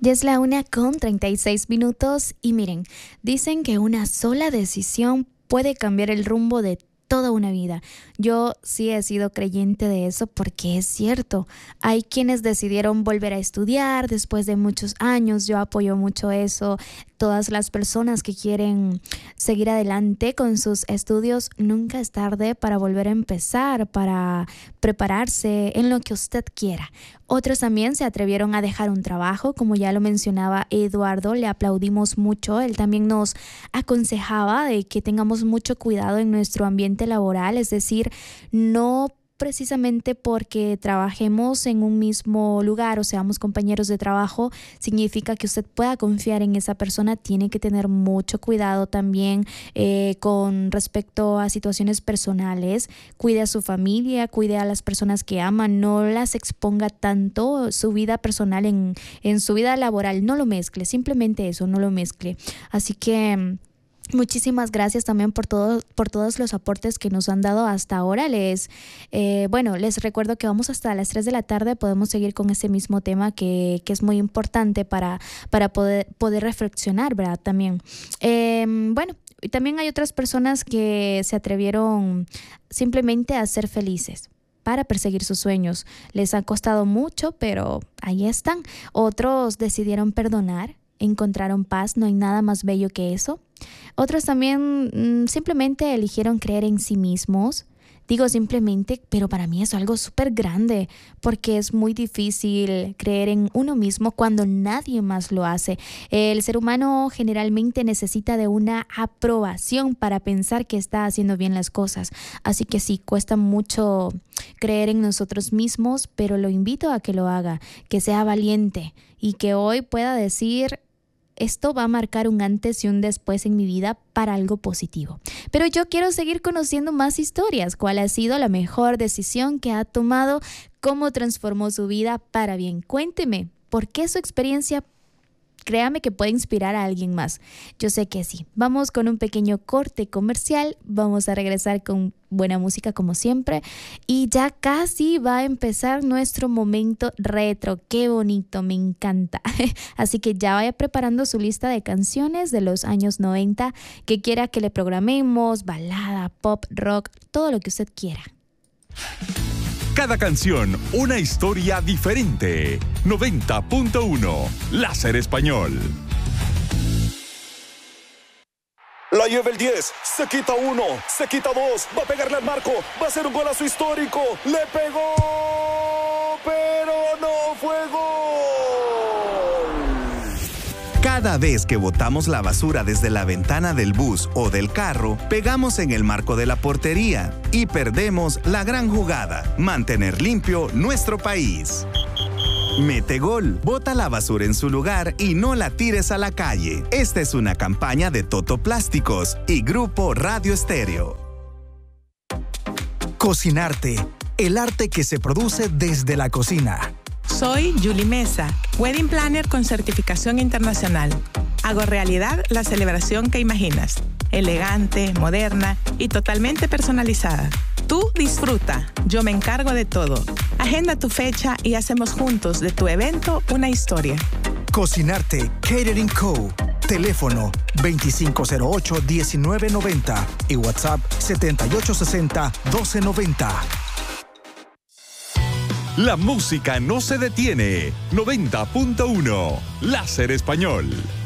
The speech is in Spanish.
Ya es la 1:36 y miren, dicen que una sola decisión puede cambiar el rumbo de toda una vida. Yo sí he sido creyente de eso porque es cierto. Hay quienes decidieron volver a estudiar después de muchos años. Yo apoyo mucho eso. Todas las personas que quieren seguir adelante con sus estudios, nunca es tarde para volver a empezar, para prepararse en lo que usted quiera. Otros también se atrevieron a dejar un trabajo, como ya lo mencionaba Eduardo, le aplaudimos mucho. Él también nos aconsejaba de que tengamos mucho cuidado en nuestro ambiente laboral, es decir, no precisamente porque trabajemos en un mismo lugar o seamos compañeros de trabajo, significa que usted pueda confiar en esa persona. Tiene que tener mucho cuidado también con respecto a situaciones personales. Cuide a su familia, cuide a las personas que aman, no las exponga tanto su vida personal en su vida laboral. No lo mezcle, simplemente eso, no lo mezcle. Así que muchísimas gracias también por todos los aportes que nos han dado hasta ahora. Les recuerdo que vamos hasta las 3 de la tarde. Podemos seguir con ese mismo tema que es muy importante para poder reflexionar, ¿verdad? También. Y también hay otras personas que se atrevieron simplemente a ser felices, para perseguir sus sueños. Les ha costado mucho, pero ahí están. Otros decidieron perdonar, encontraron paz. No hay nada más bello que eso. Otros también simplemente eligieron creer en sí mismos. Digo simplemente, pero para mí es algo súper grande, porque es muy difícil creer en uno mismo cuando nadie más lo hace. El ser humano generalmente necesita de una aprobación para pensar que está haciendo bien las cosas. Así que sí, cuesta mucho creer en nosotros mismos, pero lo invito a que lo haga, que sea valiente y que hoy pueda decir: esto va a marcar un antes y un después en mi vida para algo positivo. Pero yo quiero seguir conociendo más historias. ¿Cuál ha sido la mejor decisión que ha tomado? ¿Cómo transformó su vida para bien? Cuénteme, ¿por qué su experiencia? Créame que puede inspirar a alguien más. Yo sé que sí. Vamos con un pequeño corte comercial. Vamos a regresar con buena música como siempre. Y ya casi va a empezar nuestro momento retro. Qué bonito, me encanta. Así que ya vaya preparando su lista de canciones de los años 90 que quiera que le programemos, balada, pop, rock, todo lo que usted quiera. Cada canción, una historia diferente. 90.1 Láser Español. La lleva el 10, se quita 1, se quita 2, va a pegarle al marco, va a hacer un golazo histórico, le pegó, pero no fue gol. Cada vez que botamos la basura desde la ventana del bus o del carro, pegamos en el marco de la portería y perdemos la gran jugada: mantener limpio nuestro país. Metegol, bota la basura en su lugar y no la tires a la calle. Esta es una campaña de Toto Plásticos y Grupo Radio Estéreo. Cocinarte, el arte que se produce desde la cocina. Soy Julie Mesa, Wedding Planner con certificación internacional. Hago realidad la celebración que imaginas. Elegante, moderna y totalmente personalizada. Tú disfruta, yo me encargo de todo. Agenda tu fecha y hacemos juntos de tu evento una historia. Cocinarte Catering Co. Teléfono 2508-1990 y WhatsApp 7860-1290. La música no se detiene. 90.1 Láser Español.